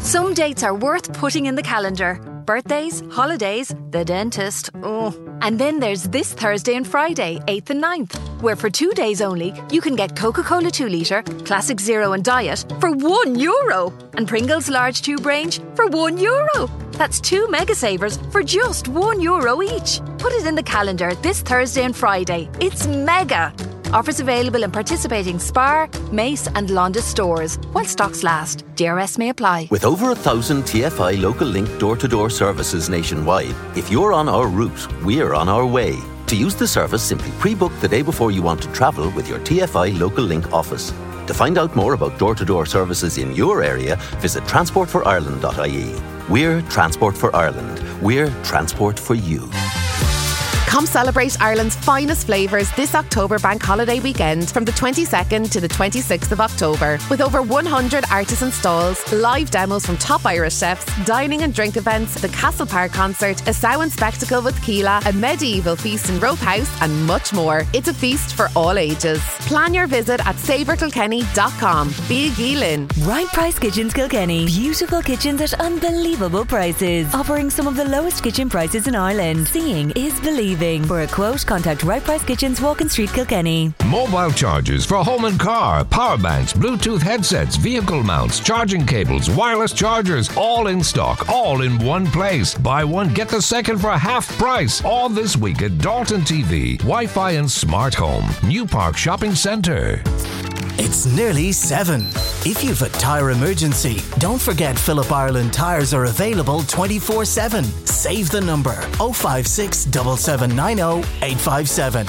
Some dates are worth putting in the calendar. Birthdays, holidays, the dentist. Oh. And then there's this Thursday and Friday, 8th and 9th, where for 2 days only, you can get Coca-Cola 2 litre, Classic Zero and Diet for €1 and Pringles large tube range for €1. That's 2 mega savers for just €1 each. Put it in the calendar this Thursday and Friday. It's mega. Offers available in participating Spar, Mace and Londis stores while stocks last. DRS may apply. With over 1,000 TFI Local Link door-to-door services nationwide, if you're on our route, we're on our way. To use the service, simply pre-book the day before you want to travel with your TFI Local Link office. To find out more about door-to-door services in your area, visit transportforireland.ie. We're Transport for Ireland. We're Transport for you. Come celebrate Ireland's finest flavours this October bank holiday weekend from the 22nd to the 26th of October. With over 100 artisan stalls, live demos from top Irish chefs, dining and drink events, the Castle Park concert, a Samhain spectacle with Keela, a medieval feast in Rope House and much more. It's a feast for all ages. Plan your visit at savorkilkenny.com. Be Geelin. Right Price Kitchens Kilkenny. Beautiful kitchens at unbelievable prices. Offering some of the lowest kitchen prices in Ireland. Seeing is believing. For a quote, contact Right Price Kitchens, Walking Street, Kilkenny. Mobile chargers for home and car, power banks, Bluetooth headsets, vehicle mounts, charging cables, wireless chargers, all in stock, all in one place. Buy one, get the second for half price. All this week at Dalton TV, Wi-Fi and Smart Home, New Park Shopping Centre. It's nearly 7. If you've a tyre emergency, don't forget Phillip Ireland tyres are available 24/7. Save the number 056 7790 857.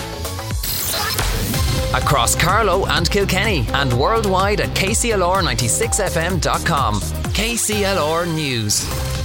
Across Carlow and Kilkenny and worldwide at kclr96fm.com. KCLR News.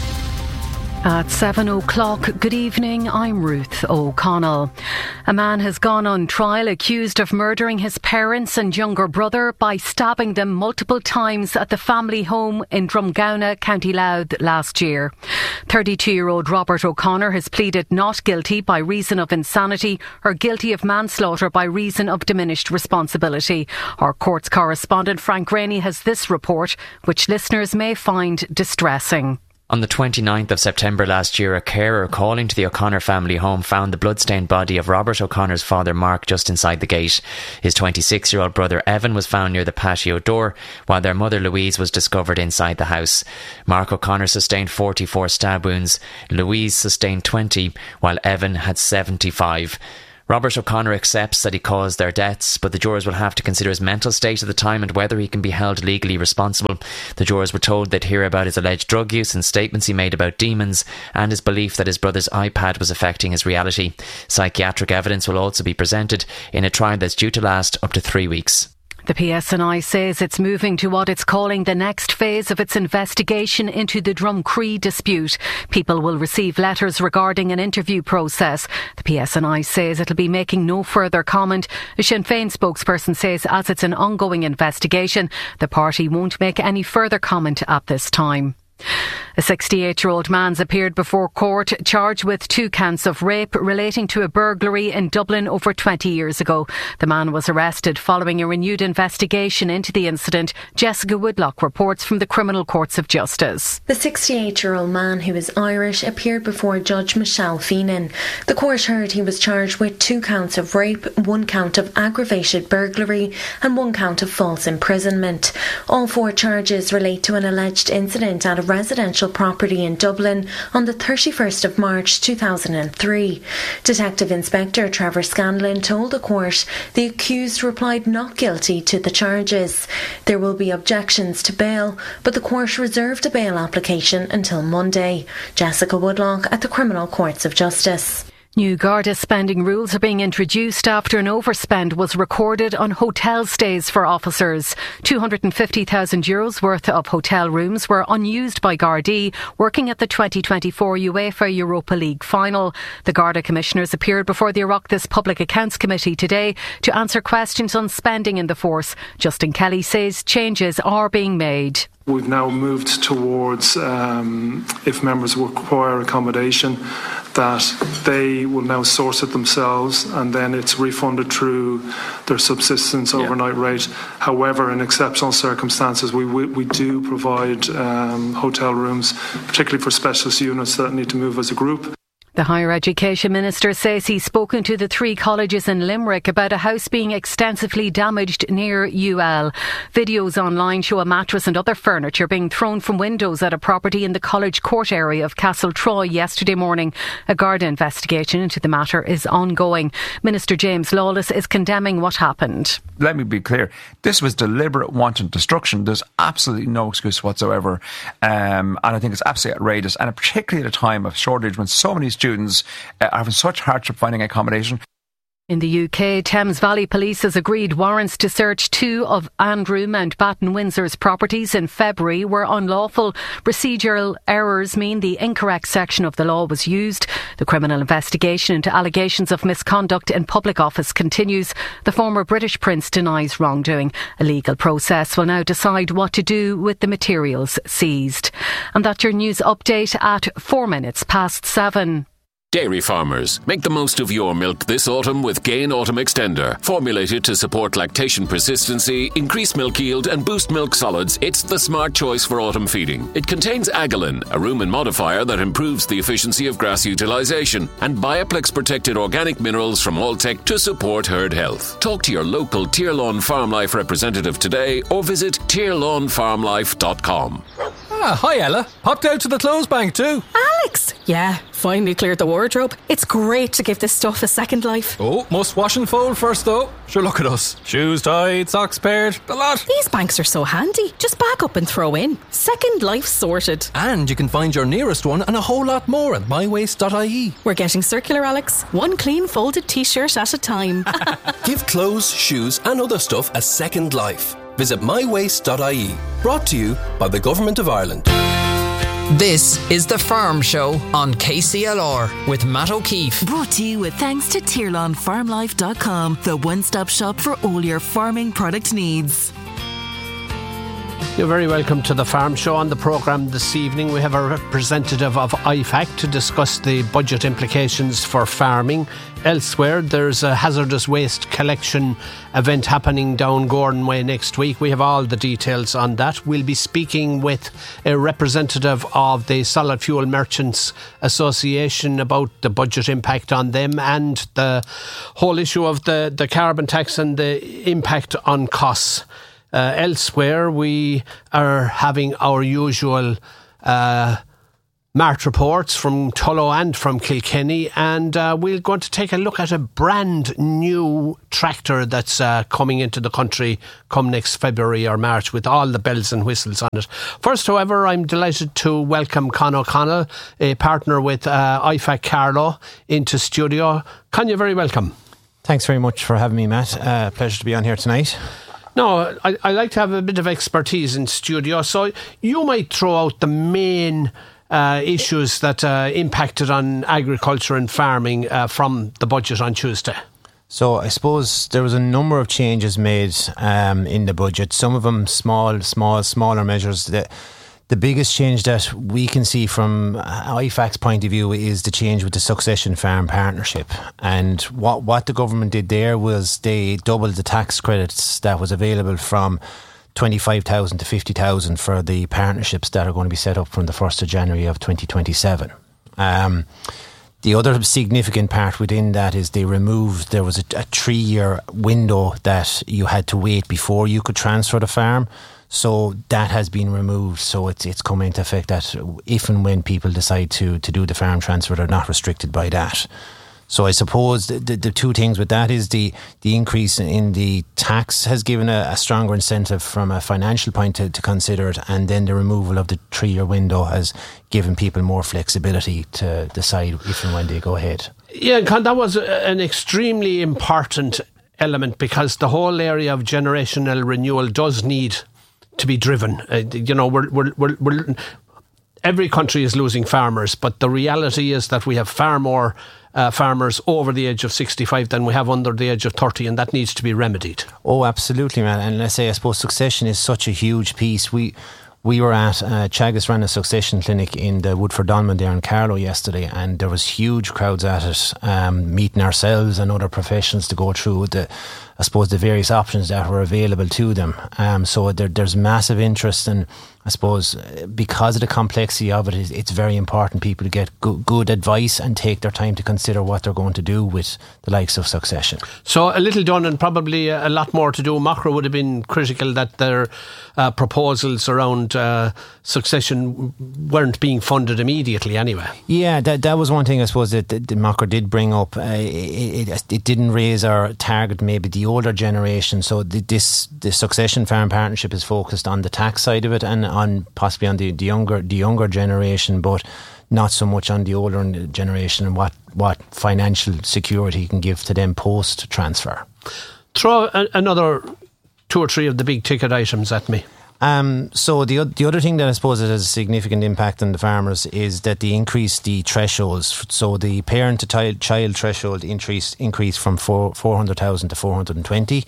At 7 o'clock, good evening, I'm Ruth O'Connell. A man has gone on trial accused of murdering his parents and younger brother by stabbing them multiple times at the family home in Drumgowna, County Louth last year. 32-year-old Robert O'Connor has pleaded not guilty by reason of insanity or guilty of manslaughter by reason of diminished responsibility. Our courts correspondent Frank Rainey has this report, which listeners may find distressing. On the 29th of September last year, a carer calling to the O'Connor family home found the bloodstained body of Robert O'Connor's father Mark just inside the gate. His 26-year-old brother Evan was found near the patio door, while their mother Louise was discovered inside the house. Mark O'Connor sustained 44 stab wounds, Louise sustained 20, while Evan had 75. Robert O'Connor accepts that he caused their deaths, but the jurors will have to consider his mental state at the time and whether he can be held legally responsible. The jurors were told they'd hear about his alleged drug use and statements he made about demons and his belief that his brother's iPad was affecting his reality. Psychiatric evidence will also be presented in a trial that's due to last up to 3 weeks. The PSNI says it's moving to what it's calling the next phase of its investigation into the Drumcree dispute. People will receive letters regarding an interview process. The PSNI says it'll be making no further comment. A Sinn Féin spokesperson says as it's an ongoing investigation, the party won't make any further comment at this time. A 68-year-old man's appeared before court charged with 2 counts of rape relating to a burglary in Dublin over 20 years ago. The man was arrested following a renewed investigation into the incident. Jessica Woodlock reports from the Criminal Courts of Justice. The 68-year-old man, who is Irish, appeared before Judge Michelle Feenan. The court heard he was charged with 2 counts of rape, 1 count of aggravated burglary and 1 count of false imprisonment. All 4 charges relate to an alleged incident at a residential property in Dublin on the 31st of March 2003. Detective Inspector Trevor Scanlon told the court the accused replied not guilty to the charges. There will be objections to bail, but the court reserved a bail application until Monday. Jessica Woodlock at the Criminal Courts of Justice. New Garda spending rules are being introduced after an overspend was recorded on hotel stays for officers. €250,000 worth of hotel rooms were unused by Gardaí working at the 2024 UEFA Europa League final. The Garda commissioners appeared before the Oireachtas Public Accounts Committee today to answer questions on spending in the force. Justin Kelly says changes are being made. We've now moved towards, if members require accommodation, that they will now source it themselves and then it's refunded through their subsistence overnight rate. However, in exceptional circumstances, we do provide hotel rooms, particularly for specialist units that need to move as a group. The Higher Education Minister says he's spoken to the 3 colleges in Limerick about a house being extensively damaged near UL. Videos online show a mattress and other furniture being thrown from windows at a property in the College Court area of Castle Troy yesterday morning. A Garda investigation into the matter is ongoing. Minister James Lawless is condemning what happened. Let me be clear. This was deliberate wanton destruction. There's absolutely no excuse whatsoever. And I think it's absolutely outrageous. And particularly at a time of shortage when so many students are having such hardship finding accommodation. In the UK, Thames Valley Police has agreed warrants to search 2 of Andrew Mountbatten Windsor's properties in February were unlawful. Procedural errors mean the incorrect section of the law was used. The criminal investigation into allegations of misconduct in public office continues. The former British Prince denies wrongdoing. A legal process will now decide what to do with the materials seized. And that's your news update at 7:04. Dairy farmers, make the most of your milk this autumn with Gain Autumn Extender. Formulated to support lactation persistency, increase milk yield and boost milk solids, it's the smart choice for autumn feeding. It contains Agalin, a rumen modifier that improves the efficiency of grass utilisation, and Bioplex protected organic minerals from Alltech to support herd health. Talk to your local Tyrlawn Farm Life representative today or visit tyrlawnfarmlife.com. Hi Ella. Popped out to the clothes bank too. Alex! Yeah, finally cleared the wardrobe. It's great to give this stuff a second life. Oh, must wash and fold first though. Sure, look at us. Shoes tied, socks paired, the lot. These banks are so handy. Just back up and throw in. Second life sorted. And you can find your nearest one and a whole lot more at mywaste.ie. We're getting circular, Alex. One clean folded t-shirt at a time. Give clothes, shoes and other stuff a second life. Visit mywaste.ie. Brought to you by the Government of Ireland. This is The Farm Show on KCLR with Matt O'Keefe. Brought to you with thanks to TyrlawnFarmLife.com, the one-stop shop for all your farming product needs. You're very welcome to the Farm Show. On the programme this evening we have a representative of IFAC to discuss the budget implications for farming. Elsewhere there's a hazardous waste collection event happening down Gordon Way next week. We have all the details on that. We'll be speaking with a representative of the Solid Fuel Merchants Association about the budget impact on them and the whole issue of the carbon tax and the impact on costs. Elsewhere, we are having our usual Mart reports from Tullow and from Kilkenny, and we're going to take a look at a brand new tractor that's coming into the country come next February or March with all the bells and whistles on it. First, however, I'm delighted to welcome Con O'Connell, a partner with IFAC Carlow, into studio. Con, you're very welcome. Thanks very much for having me, Matt. Pleasure to be on here tonight. No, I like to have a bit of expertise in studio, so you might throw out the main issues that impacted on agriculture and farming from the budget on Tuesday. So I suppose there was a number of changes made in the budget, some of them smaller measures. The biggest change that we can see from IFAC's point of view is the change with the Succession Farm Partnership. And what the government did there was they doubled the tax credits that was available from 25,000 to 50,000 for the partnerships that are going to be set up from the 1st of January of 2027. The other significant part within that is there was a 3-year window that you had to wait before you could transfer the farm. So that has been removed. So it's come into effect that if and when people decide to do the farm transfer, they're not restricted by that. So I suppose the two things with that is the increase in the tax has given a stronger incentive from a financial point to consider it, and then the removal of the 3-year window has given people more flexibility to decide if and when they go ahead. Yeah, Con, that was an extremely important element because the whole area of generational renewal does need to be driven. We're every country is losing farmers, but the reality is that we have far more farmers over the age of 65 than we have under the age of 30, and that needs to be remedied. Oh, absolutely, man. And let's say, I suppose succession is such a huge piece. We were at Teagasc ran a succession clinic in the Woodford Donman there in Carlow yesterday, and there was huge crowds at it, meeting ourselves and other professionals to go through the various options that were available to them. So there's massive interest, and I suppose because of the complexity of it, it's very important people to get good advice and take their time to consider what they're going to do with the likes of succession. So a little done and probably a lot more to do. Macra would have been critical that their proposals around succession weren't being funded immediately anyway. Yeah, that was one thing I suppose that Macra did bring up. It didn't raise our target, maybe the older generation. So the Succession Farm Partnership is focused on the tax side of it and on possibly on the younger generation, but not so much on the older generation and what financial security you can give to them post transfer. Throw another 2 or 3 of the big ticket items at me. So the other thing that I suppose that has a significant impact on the farmers is that they increase the thresholds. So the parent to child threshold increased from 400,000 to 420.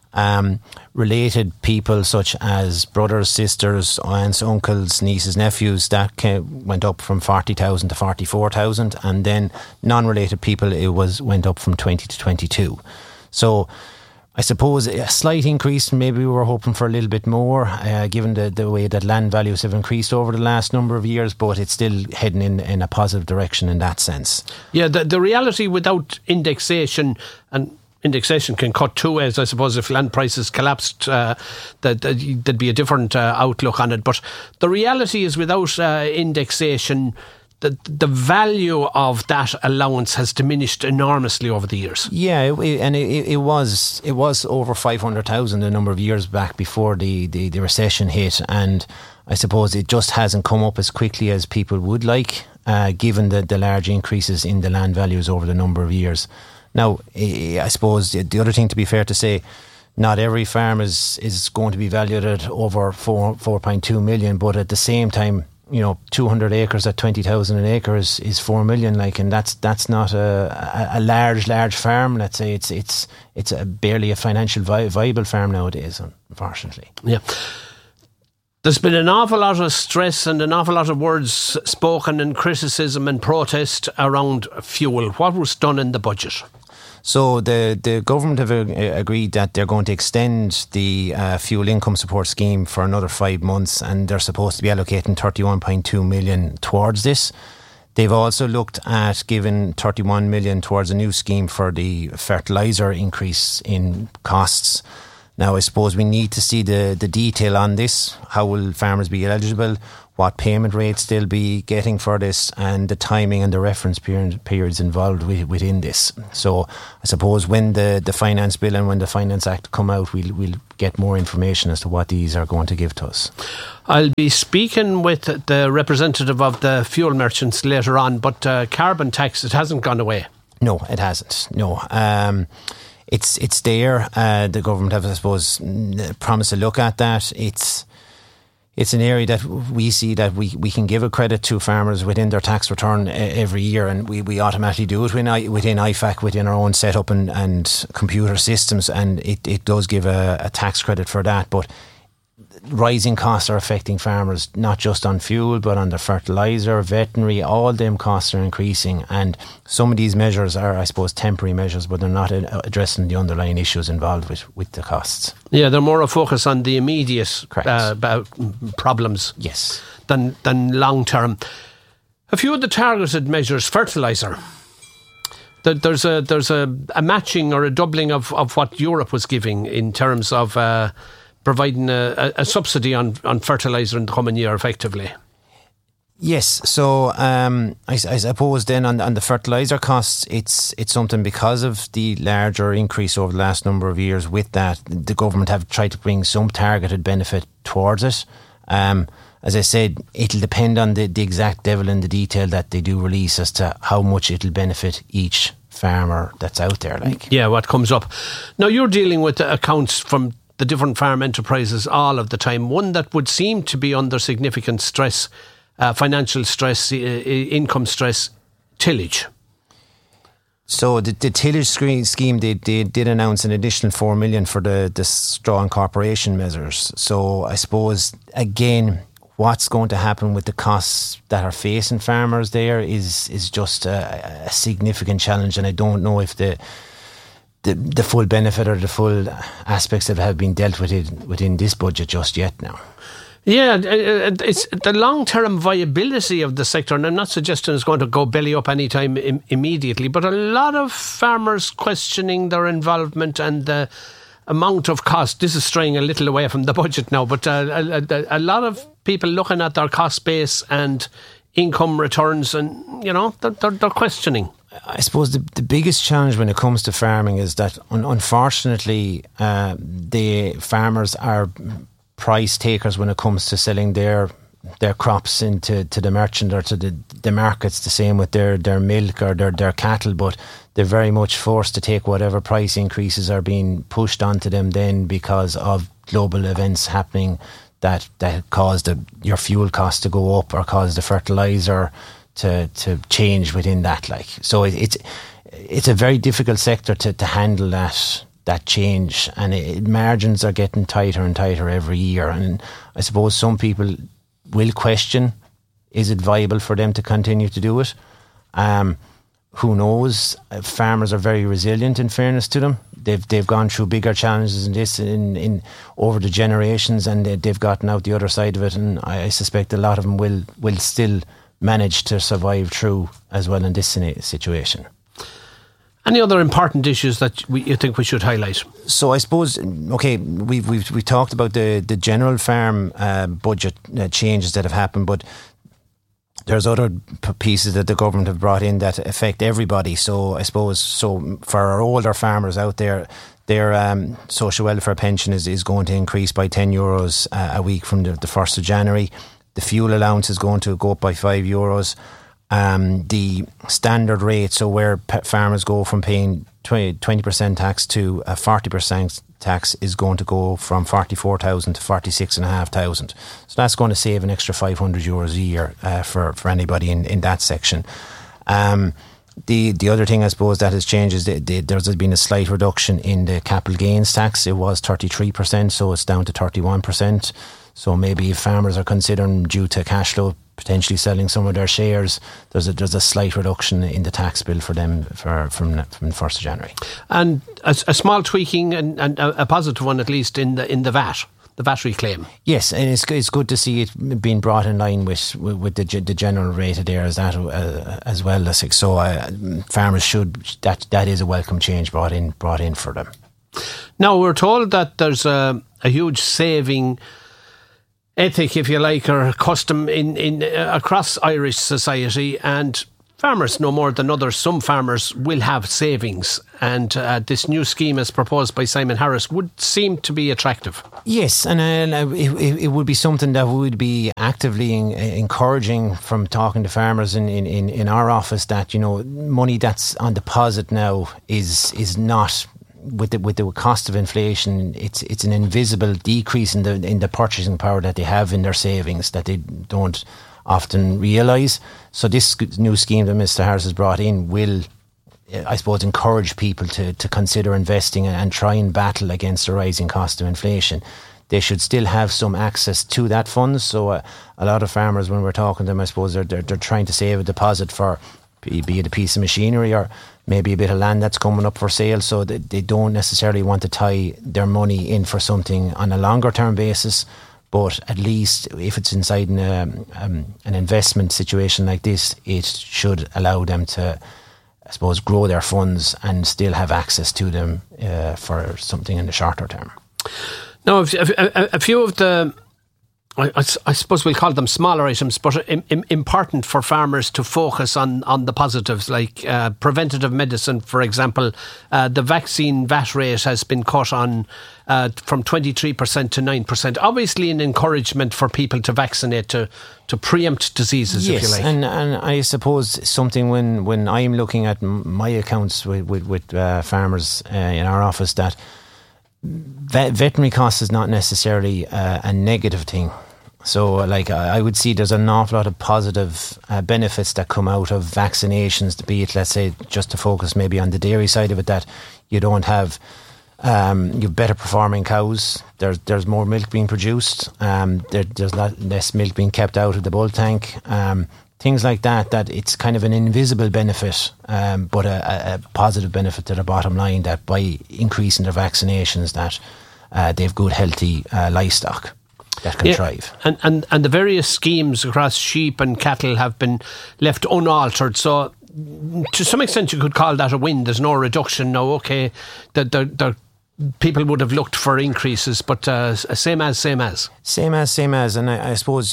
Related people such as brothers, sisters, aunts, uncles, nieces, nephews, that went up from 40,000 to 44,000, and then non-related people went up from 20 to 22. So I suppose a slight increase. Maybe we were hoping for a little bit more, given the way that land values have increased over the last number of years, but it's still heading in a positive direction in that sense. Yeah, the reality without indexation, and indexation can cut 2 ways, I suppose. If land prices collapsed, there'd be a different outlook on it. But the reality is, without indexation, the value of that allowance has diminished enormously over the years. Yeah, it was over 500,000 a number of years back before the recession hit, and I suppose it just hasn't come up as quickly as people would like, given the large increases in the land values over the number of years. Now, I suppose the other thing to be fair to say, not every farm is going to be valued at over 4.2 million, but at the same time, 200 acres at 20,000 an acre is 4 million, and that's not a large farm. Let's say it's barely a financial viable farm nowadays, unfortunately. Yeah. There's been an awful lot of stress and an awful lot of words spoken and criticism and protest around fuel. What was done in the budget? So the government have agreed that they're going to extend the fuel income support scheme for another 5 months, and they're supposed to be allocating 31.2 million towards this. They've also looked at giving 31 million towards a new scheme for the fertiliser increase in costs. Now, I suppose we need to see the detail on this. How will farmers be eligible? What payment rates they'll be getting for this, and the timing and the reference periods involved within this. So I suppose when the Finance Bill and when the Finance Act come out, we'll get more information as to what these are going to give to us. I'll be speaking with the representative of the fuel merchants later on, but carbon tax, it hasn't gone away. No, it hasn't. No. It's there. The government have, I suppose, promised to look at that. It's an area that we see that we can give a credit to farmers within their tax return every year, and we automatically do it within IFAC, within our own setup and computer systems, and it does give a tax credit for that. But rising costs are affecting farmers, not just on fuel, but on the fertiliser, veterinary. All them costs are increasing, and some of these measures are, I suppose, temporary measures, but they're not addressing the underlying issues involved with the costs. Yeah, they're more a focus on the immediate problems, yes, than long term. A few of the targeted measures, fertiliser. There's a matching or a doubling of what Europe was giving in terms of providing a subsidy on fertiliser in the coming year, effectively. Yes, so I suppose then on the fertiliser costs, it's something because of the larger increase over the last number of years. With that, the government have tried to bring some targeted benefit towards it. As I said, it'll depend on the exact devil in the detail that they do release as to how much it'll benefit each farmer that's out there. Yeah, what comes up. Now, you're dealing with the accounts from the different farm enterprises all of the time. One that would seem to be under significant stress, financial stress, income stress, tillage. So the tillage scheme, they did announce an additional 4 million for the straw incorporation measures. So I suppose, again, what's going to happen with the costs that are facing farmers there is just a significant challenge, and I don't know if the full benefit or the full aspects that have been dealt with within this budget just yet now. Yeah, it's the long-term viability of the sector, and I'm not suggesting it's going to go belly up anytime immediately, but a lot of farmers questioning their involvement and the amount of cost. This is straying a little away from the budget now, but a lot of people looking at their cost base and income returns, and they're questioning. I suppose the biggest challenge when it comes to farming is that unfortunately the farmers are price takers when it comes to selling their crops into the merchant or to the markets. The same with their milk or their cattle, but they're very much forced to take whatever price increases are being pushed onto them then because of global events happening that cause your fuel cost to go up or cause the fertiliser to change within that. So it's a very difficult sector to handle that change, and margins are getting tighter and tighter every year, and I suppose some people will question, is it viable for them to continue to do it? Who knows? Farmers are very resilient, in fairness to them. They've gone through bigger challenges than this in over the generations, and they've gotten out the other side of it, and I suspect a lot of them will still manage to survive through as well in this situation. Any other important issues that you think we should highlight? So I suppose, okay, we talked about the general farm budget changes that have happened, but there's other pieces that the government have brought in that affect everybody. So I suppose, for our older farmers out there, their social welfare pension is going to increase by €10 a week from the 1st of January. The fuel allowance is going to go up by €5. The standard rate, so where farmers go from paying 20% tax to a 40% tax, is going to go from 44,000 to 46,500. So that's going to save an extra €500 a year for anybody in that section. The other thing I suppose that has changed is there's been a slight reduction in the capital gains tax. It was 33%, so it's down to 31%. So maybe if farmers are considering, due to cash flow, potentially selling some of their shares, there's a slight reduction in the tax bill for them from the 1st of January. And a small tweaking and a positive one, at least, in the VAT. The VAT reclaim. Yes, and it's good to see it being brought in line with the general rate of there as well. So farmers should, that is a welcome change brought in for them. Now we're told that there's a huge saving ethic, if you like, or custom in across Irish society, and farmers no more than others. Some farmers will have savings, and this new scheme as proposed by Simon Harris would seem to be attractive. Yes, and it would be something that we would be actively encouraging from talking to farmers in our office, that money that's on deposit now is not, with the cost of inflation, it's an invisible decrease in the purchasing power that they have in their savings that they don't often realise. So this new scheme that Mr. Harris has brought in will, I suppose, encourage people to consider investing and try and battle against the rising cost of inflation. They should still have some access to that fund. So a lot of farmers, when we're talking to them, I suppose they're trying to save a deposit for, be it a piece of machinery or maybe a bit of land that's coming up for sale, so that they don't necessarily want to tie their money in for something on a longer term basis. But at least if it's inside an investment situation like this, it should allow them to, I suppose, grow their funds and still have access to them for something in the shorter term. Now, a few of the, I suppose we'll call them smaller items, but important for farmers to focus on the positives, like preventative medicine, for example. The vaccine VAT rate has been cut on from 23% to 9%. Obviously an encouragement for people to vaccinate, to preempt diseases, yes, if you like. And I suppose something when I'm looking at my accounts with farmers in our office, that veterinary costs is not necessarily a negative thing. So I would see there's an awful lot of positive benefits that come out of vaccinations, be it, let's say, just to focus maybe on the dairy side of it, that you don't have You've better performing cows. There's more milk being produced. There's less milk being kept out of the bull tank. Things like that it's kind of an invisible benefit, but a positive benefit to the bottom line, that by increasing their vaccinations, that they've good, healthy livestock that can thrive. And the various schemes across sheep and cattle have been left unaltered. So to some extent you could call that a win. There's no reduction. No, okay, the people would have looked for increases, but same as. And I suppose,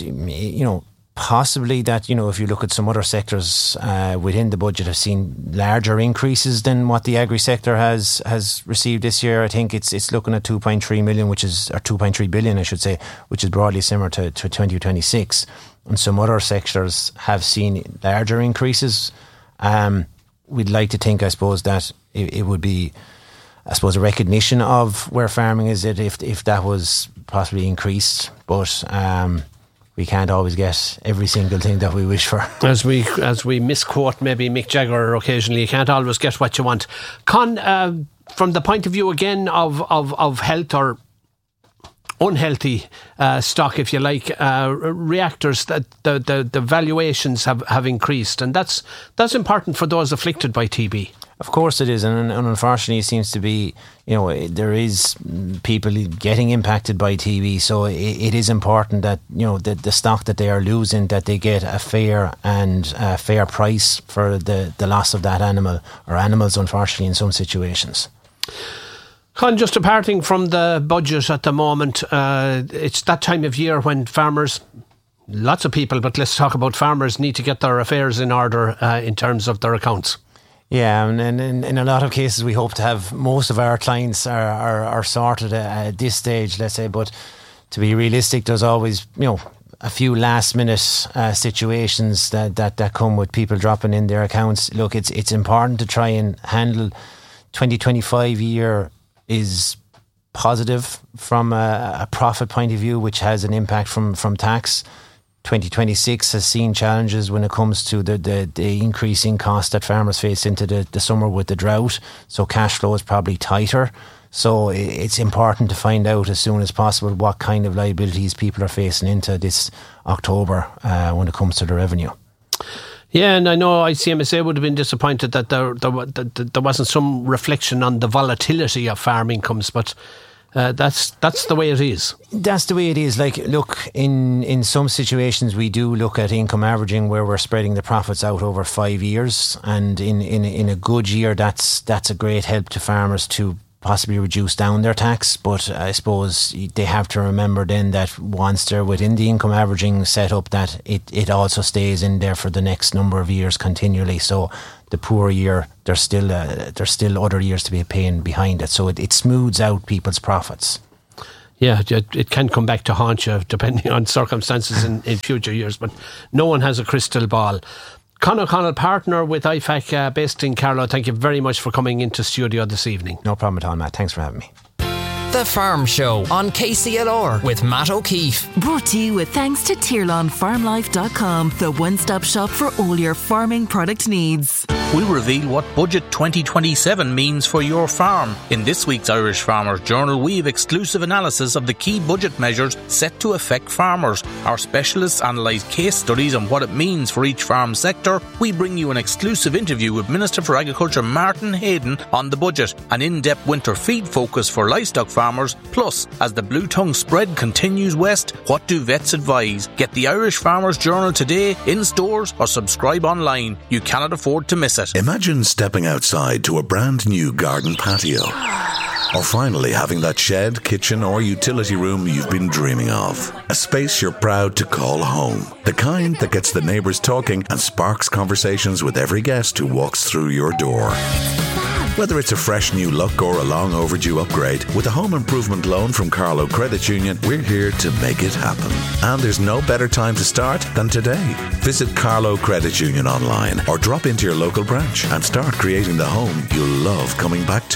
possibly that, if you look at some other sectors within the budget, have seen larger increases than what the agri sector has received this year. I think it's looking at 2.3 million, or 2.3 billion, I should say, which is broadly similar to 2026. And some other sectors have seen larger increases. We'd like to think, I suppose, that it would be, I suppose, a recognition of where farming is at if that was possibly increased. But we can't always get every single thing that we wish for. As we misquote maybe Mick Jagger occasionally, you can't always get what you want. Con, from the point of view again of health or unhealthy stock, if you like, reactors, that the valuations have increased, and that's important for those afflicted by TB. Of course it is, and unfortunately it seems to be, there is people getting impacted by TB, so it is important that, the stock that they are losing, that they get a fair price for the loss of that animal, or animals, unfortunately, in some situations. Con, just departing from the budget at the moment, it's that time of year when farmers, lots of people, but let's talk about farmers, need to get their affairs in order in terms of their accounts. Yeah, and in a lot of cases we hope to have most of our clients are sorted at this stage, let's say, but to be realistic, there's always, a few last minute situations that come with people dropping in their accounts. Look, it's important to try and handle 2025 year is positive from a profit point of view, which has an impact from tax. 2026 has seen challenges when it comes to the increasing cost that farmers face into the summer with the drought. So cash flow is probably tighter. So it's important to find out as soon as possible what kind of liabilities people are facing into this October when it comes to the revenue. Yeah, and I know ICMSA would have been disappointed that there wasn't some reflection on the volatility of farm incomes, but that's the way it is. That's the way it is. Like, look, in some situations we do look at income averaging, where we're spreading the profits out over 5 years, and in a good year that's a great help to farmers to possibly reduce down their tax. But I suppose they have to remember then that once they're within the income averaging setup, that it also stays in there for the next number of years continually. So the poor year, there's still other years to be paying behind it. So it smooths out people's profits. Yeah, it can come back to haunt you depending on circumstances in future years, but no one has a crystal ball. Con O'Connell, partner with IFAC based in Carlow, thank you very much for coming into studio this evening. No problem at all, Matt. Thanks for having me. The Farm Show on KCLR with Matt O'Keefe. Brought to you with thanks to TirlawnFarmLife.com, the one-stop shop for all your farming product needs. We reveal what Budget 2027 means for your farm. In this week's Irish Farmers Journal, we have exclusive analysis of the key budget measures set to affect farmers. Our specialists analyse case studies on what it means for each farm sector. We bring you an exclusive interview with Minister for Agriculture Martin Hayden on the budget, an in-depth winter feed focus for livestock farmers. Plus, as the blue tongue spread continues west, what do vets advise? Get the Irish Farmers Journal today in stores or subscribe online. You cannot afford to miss it. Imagine stepping outside to a brand new garden patio, or finally having that shed, kitchen or utility room you've been dreaming of. A space you're proud to call home. The kind that gets the neighbours talking and sparks conversations with every guest who walks through your door. Whether it's a fresh new look or a long overdue upgrade, with a home improvement loan from Carlow Credit Union, we're here to make it happen. And there's no better time to start than today. Visit Carlow Credit Union online or drop into your local branch and start creating the home you'll love coming back to.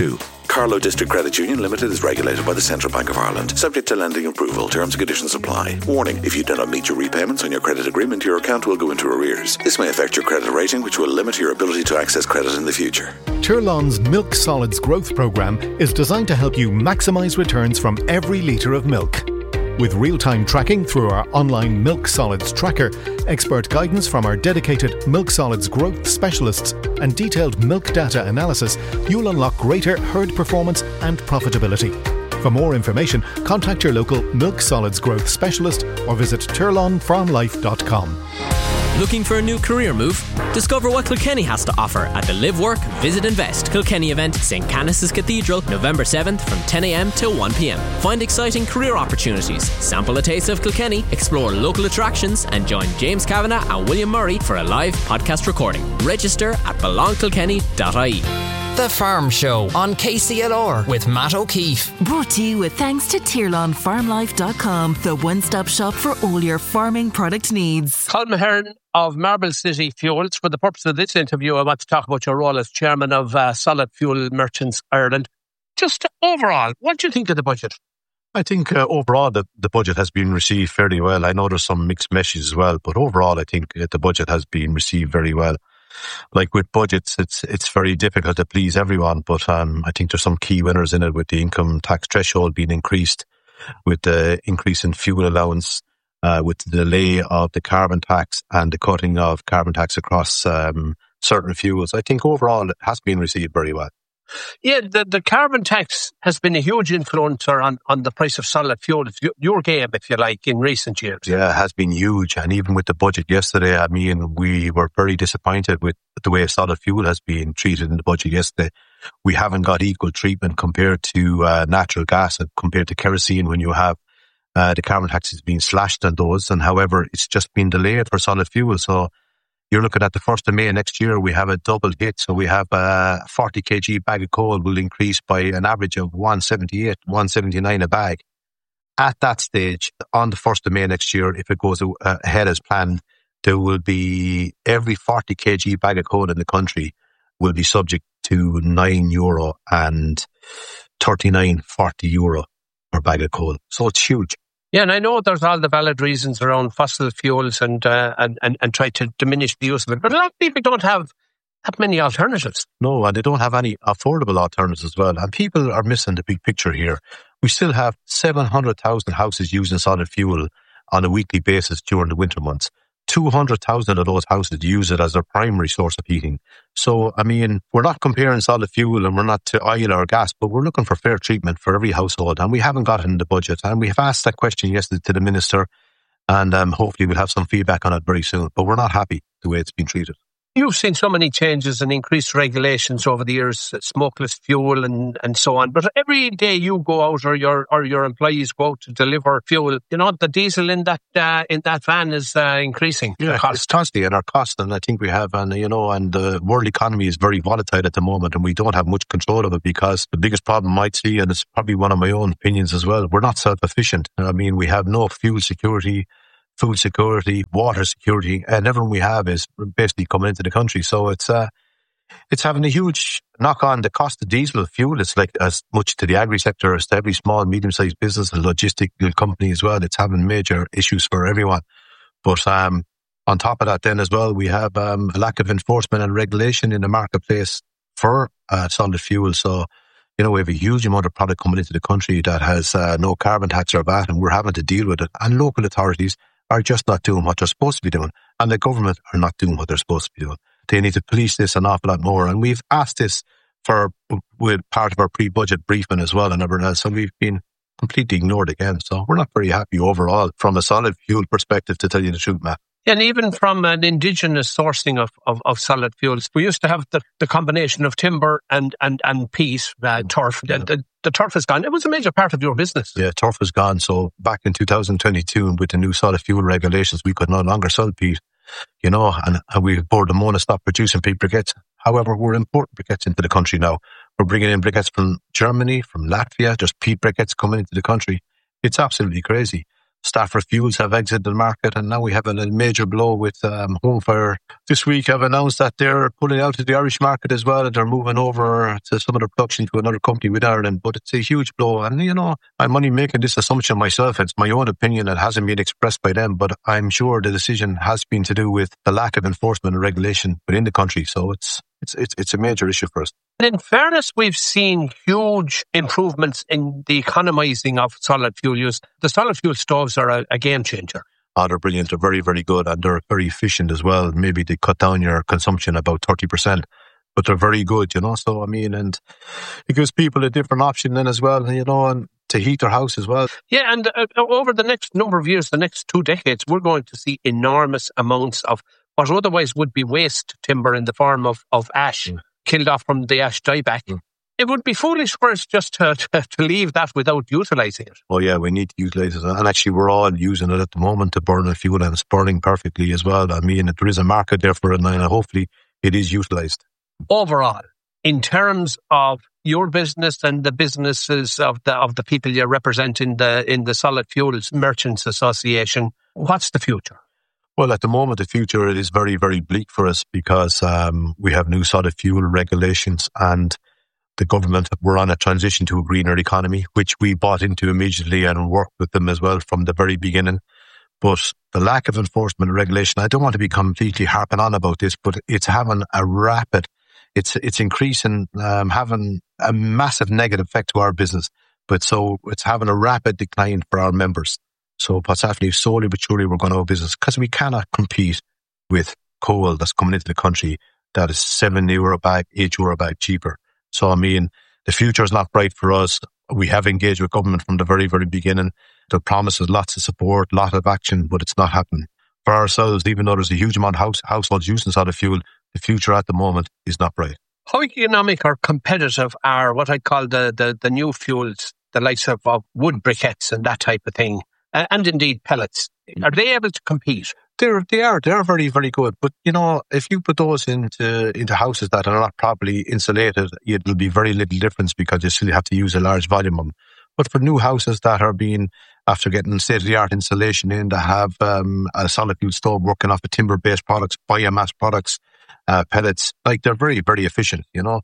Carlow District Credit Union Limited is regulated by the Central Bank of Ireland, subject to lending approval. Terms and conditions apply. Warning, if you do not meet your repayments on your credit agreement, your account will go into arrears. This may affect your credit rating, which will limit your ability to access credit in the future. Turlon's Milk Solids Growth Programme is designed to help you maximise returns from every litre of milk. With real-time tracking through our online Milk Solids Tracker, expert guidance from our dedicated Milk Solids growth specialists and detailed milk data analysis, you'll unlock greater herd performance and profitability. For more information, contact your local Milk Solids growth specialist or visit turlonfarmlife.com. Looking for a new career move? Discover what Kilkenny has to offer at the Live Work Visit Invest Kilkenny event, St. Canice's Cathedral, November 7th from 10 a.m. till 1 p.m. Find exciting career opportunities, sample a taste of Kilkenny, explore local attractions and join James Kavanagh and William Murray for a live podcast recording. Register at belongkilkenny.ie. The Farm Show on KCLR with Matt O'Keefe. Brought to you with thanks to TirlonFarmLife.com, the one-stop shop for all your farming product needs. Colin Mahern of Marble City Fuels. For the purpose of this interview, I want to talk about your role as chairman of Solid Fuel Merchants Ireland. Just overall, what do you think of the budget? I think overall the budget has been received fairly well. I know there's some mixed messages as well, but overall I think the budget has been received very well. Like with budgets, it's very difficult to please everyone, but I think there's some key winners in it, with the income tax threshold being increased, with the increase in fuel allowance, with the delay of the carbon tax and the cutting of carbon tax across certain fuels. I think overall it has been received very well. Yeah, the carbon tax has been a huge influencer on the price of solid fuel. It's your game, if you like, in recent years. Yeah, it has been huge. And even with the budget yesterday, I mean, we were very disappointed with the way solid fuel has been treated in the budget yesterday. We haven't got equal treatment compared to natural gas and compared to kerosene when you have the carbon tax is being slashed on those. And however, it's just been delayed for solid fuel. So you're looking at the 1st of May next year, we have a double hit. So we have a 40 kg bag of coal will increase by an average of 178, 179 a bag. At that stage, on the 1st of May next year, if it goes ahead as planned, there will be every 40 kg bag of coal in the country will be subject to €9 and 39.40 euro per bag of coal. So it's huge. Yeah, and I know there's all the valid reasons around fossil fuels and try to diminish the use of it, but a lot of people don't have that many alternatives. No, and they don't have any affordable alternatives as well. And people are missing the big picture here. We still have 700,000 houses using solid fuel on a weekly basis during the winter months. 200,000 of those houses use it as their primary source of heating. So, I mean, we're not comparing solid fuel and we're not to oil or gas, but we're looking for fair treatment for every household. And we haven't got it in the budget. And we have asked that question yesterday to the Minister, and hopefully we'll have some feedback on it very soon. But we're not happy the way it's been treated. You've seen so many changes and increased regulations over the years, smokeless fuel and so on. But every day you go out or your employees go out to deliver fuel, you know, the diesel in that van is increasing. Yeah, it's constantly in our cost. And I think we have, and the world economy is very volatile at the moment, and we don't have much control of it, because the biggest problem I see, and it's probably one of my own opinions as well, we're not self-efficient. I mean, we have no fuel security, food security, water security, and everything we have is basically coming into the country. So it's having a huge knock on the cost of diesel fuel. It's like as much to the agri sector as to every small, medium-sized business and logistical company as well. It's having major issues for everyone. But on top of that then as well, we have a lack of enforcement and regulation in the marketplace for solid fuel. So, you know, we have a huge amount of product coming into the country that has no carbon tax or VAT, and we're having to deal with it. And local authorities are just not doing what they're supposed to be doing. And the government are not doing what they're supposed to be doing. They need to police this an awful lot more. And we've asked this with part of our pre-budget briefing as well and everything else. And we've been completely ignored again. So we're not very happy overall from a solid fuel perspective, to tell you the truth, Matt. And even from an indigenous sourcing of solid fuels, we used to have the combination of timber and peat, turf. The turf is gone. It was a major part of your business. Yeah, turf is gone. So back in 2022, with the new solid fuel regulations, we could no longer sell peat, you know, and we board the Mona stopped producing peat briquettes. However, we're importing briquettes into the country now. We're bringing in briquettes from Germany, from Latvia. There's peat briquettes coming into the country. It's absolutely crazy. Stafford Fuels have exited the market, and now we have a major blow with Homefire. This week have announced that they're pulling out of the Irish market as well, and they're moving over to some of their production to another company with Ireland. But it's a huge blow, and I'm only making this assumption myself. It's my own opinion. It hasn't been expressed by them, but I'm sure the decision has been to do with the lack of enforcement and regulation within the country. So it's a major issue for us. And in fairness, we've seen huge improvements in the economising of solid fuel use. The solid fuel stoves are a game changer. Oh, they're brilliant. They're very, very good, and they're very efficient as well. Maybe they cut down your consumption about 30%, but they're very good, So, and it gives people a different option then as well, and to heat their house as well. Yeah, and over the next number of years, the next 2 decades, we're going to see enormous amounts of what otherwise would be waste timber in the form of ash killed off from the ash dieback. It would be foolish for us just to leave that without utilising it. Oh yeah, we need to utilise it. And actually we're all using it at the moment to burn a fuel, and it's burning perfectly as well. There is a market there for it, and hopefully it is utilised. Overall, in terms of your business and the businesses of the people you represent in the Solid Fuels Merchants Association, what's the future? Well, at the moment, the future is very, very bleak for us because we have new solid fuel regulations, and the government were on a transition to a greener economy, which we bought into immediately and worked with them as well from the very beginning. But the lack of enforcement and regulation, I don't want to be completely harping on about this, but it's having a rapid, it's increasing, having a massive negative effect to our business. But so it's having a rapid decline for our members. So what's happening, slowly but surely we're going out of business because we cannot compete with coal that's coming into the country that is €7 a bag, €8 a bag cheaper. So the future is not bright for us. We have engaged with government from the very, very beginning. They promises lots of support, lot of action, but it's not happening. For ourselves, even though there's a huge amount of households using solid fuel, the future at the moment is not bright. How economic or competitive are what I call the new fuels, the likes of wood briquettes and that type of thing? And indeed pellets. Are they able to compete? They are very, very good. But, if you put those into houses that are not properly insulated, it'll be very little difference because you still have to use a large volume of them. But for new houses that are being, after getting state-of-the-art insulation in, that have a solid fuel stove working off of timber-based products, biomass products, pellets, they're very, very efficient, And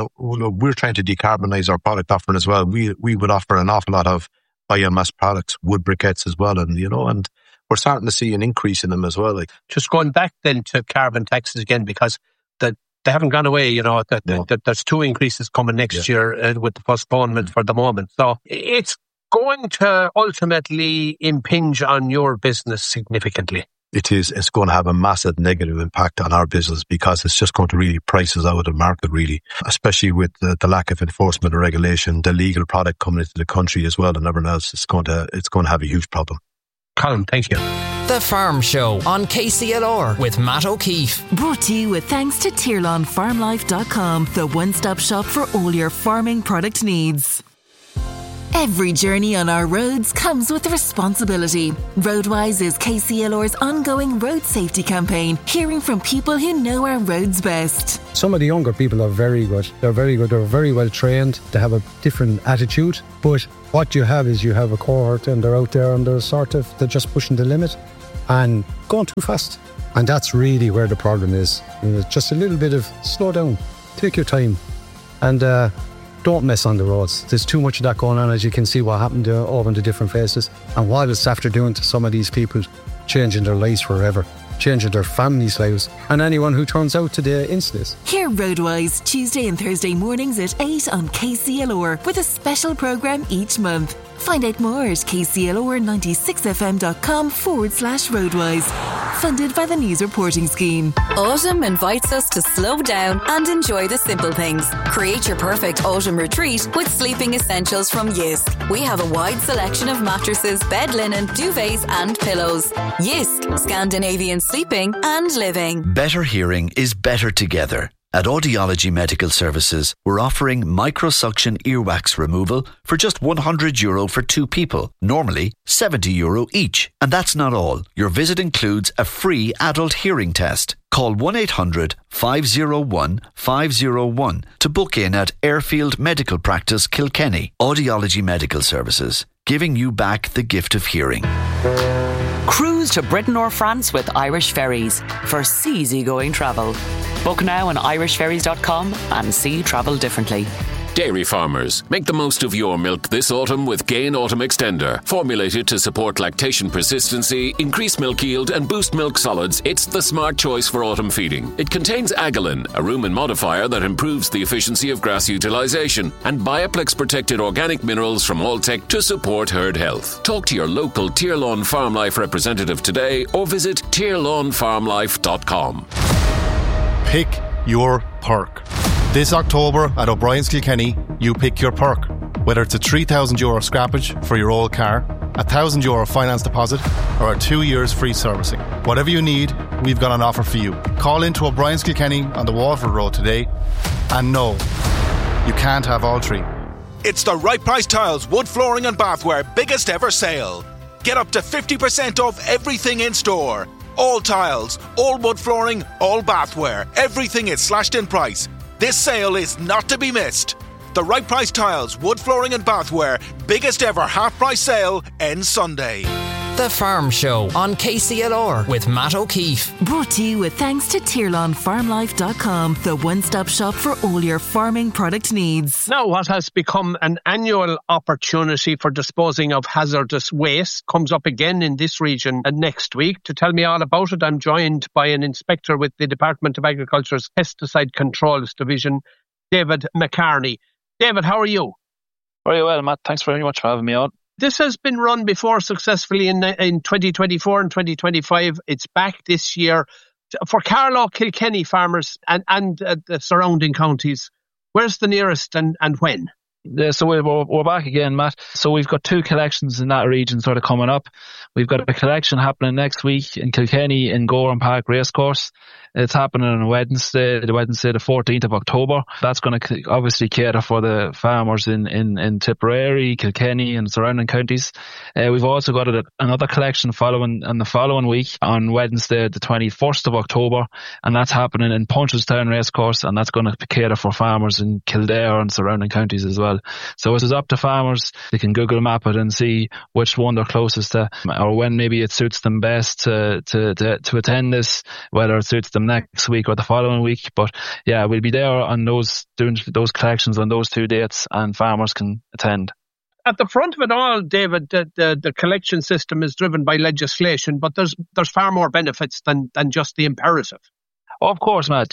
we're trying to decarbonise our product offering as well. We would offer an awful lot of biomass products, wood briquettes as well, and we're starting to see an increase in them as well. Just going back then to carbon taxes again, because they haven't gone away. There's 2 increases coming next year with the postponement for the moment. So it's going to ultimately impinge on your business significantly. It is. It's going to have a massive negative impact on our business because it's just going to really price us out of the market, really, especially with the lack of enforcement and regulation, the legal product coming into the country as well, and everything else. It's going to have a huge problem. Colin, thank you. The Farm Show on KCLR with Matt O'Keefe. Brought to you with thanks to TirlanFarmLife.com, the one-stop shop for all your farming product needs. Every journey on our roads comes with responsibility. Roadwise is KCLR's ongoing road safety campaign, hearing from people who know our roads best. Some of the younger people are very good. They're very good. They're very well trained. They have a different attitude. But what you have is you have a cohort and they're out there and they're just pushing the limit and going too fast. And that's really where the problem is. Just a little bit of slow down, take your time, and don't mess on the roads. There's too much of that going on, as you can see what happened over in the different faces. And what it's after doing to some of these people, changing their lives forever, changing their families' lives, and anyone who turns out to the incidents. Hear Roadwise Tuesday and Thursday mornings at 8 on KCLR with a special programme each month. Find out more at kclr96fm.com/roadwise. Funded by the News Reporting Scheme. Autumn invites us to slow down and enjoy the simple things. Create your perfect autumn retreat with sleeping essentials from Yisk. We have a wide selection of mattresses, bed linen, duvets and pillows. Yisk, Scandinavian sleeping and living. Better hearing is better together. At Audiology Medical Services, we're offering microsuction earwax removal for just €100 for 2 people, normally €70 each. And that's not all. Your visit includes a free adult hearing test. Call 1-800-501-501 to book in at Airfield Medical Practice, Kilkenny. Audiology Medical Services. giving you back the gift of hearing. Cruise to Britain or France with Irish Ferries for easygoing travel. Book now on irishferries.com and see travel differently. Dairy farmers, make the most of your milk this autumn with Gain Autumn Extender. Formulated to support lactation persistency, increase milk yield and boost milk solids, it's the smart choice for autumn feeding. It contains Agalin, a rumen modifier that improves the efficiency of grass utilisation, and Bioplex protected organic minerals from Alltech to support herd health. Talk to your local Tyrlawn Farm Life representative today or visit tyrlawnfarmlife.com. Pick your perk. This October at O'Brien's Kilkenny, you pick your perk. Whether it's a €3,000 scrappage for your old car, a €1,000 finance deposit, or a 2 years free servicing. Whatever you need, we've got an offer for you. Call into O'Brien's Kilkenny on the Waterford Road today. And no, you can't have all three. It's the Right Price Tiles wood flooring and bathware biggest ever sale. Get up to 50% off everything in store. All tiles, all wood flooring, all bathware. Everything is slashed in price. This sale is not to be missed. The Right Price Tiles, wood flooring and bathware biggest ever half-price sale ends Sunday. The Farm Show on KCLR with Matt O'Keefe. Brought to you with thanks to TyrlawnFarmLife.com, the one-stop shop for all your farming product needs. Now, what has become an annual opportunity for disposing of hazardous waste comes up again in this region next week. To tell me all about it, I'm joined by an inspector with the Department of Agriculture's Pesticide Controls Division, David McCarney. David, how are you? Very well, Matt. Thanks very much for having me on. This has been run before successfully in 2024 and 2025. It's back this year. For Carlow, Kilkenny farmers and the surrounding counties, where's the nearest and when? Yeah, so we're back again, Matt. So we've got 2 collections in that region sort of coming up. We've got a collection happening next week in Kilkenny in Gorham Park Racecourse. It's happening on Wednesday the 14th of October. That's going to obviously cater for the farmers in Tipperary, Kilkenny and surrounding counties. We've also got another collection following on the following week on Wednesday the 21st of October, and that's happening in Punchestown Racecourse, and that's going to cater for farmers in Kildare and surrounding counties as well. So it is up to farmers. They can Google map it and see which one they're closest to, or when maybe it suits them best to attend this, whether it suits them next week or the following week. But yeah, we'll be there on doing those collections on those 2 dates, and farmers can attend. At the front of it all, David, the collection system is driven by legislation, but there's far more benefits than just the imperative. Of course, Matt.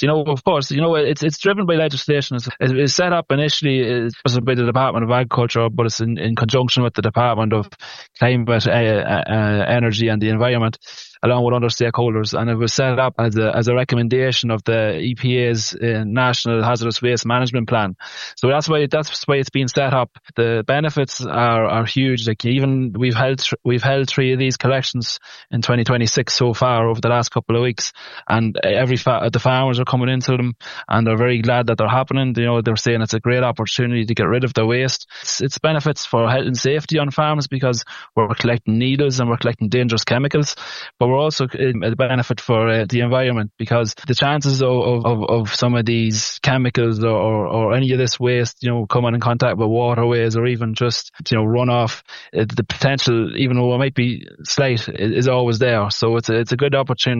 It's driven by legislation. It was set up initially, it was by the Department of Agriculture, but it's in conjunction with the Department of Climate, Energy and the Environment, along with other stakeholders, and it was set up as a recommendation of the EPA's National Hazardous Waste Management Plan. So that's why it's been set up. The benefits are huge. Like, even we've held 3 of these collections in 2026 so far over the last couple of weeks, and the farmers are coming into them and they're very glad that they're happening. They're saying it's a great opportunity to get rid of their waste. It's benefits for health and safety on farms because we're collecting needles and we're collecting dangerous chemicals, but we're also a benefit for the environment, because the chances of some of these chemicals or any of this waste, coming in contact with waterways or even just, runoff, the potential, even though it might be slight, is always there. So it's a good opportunity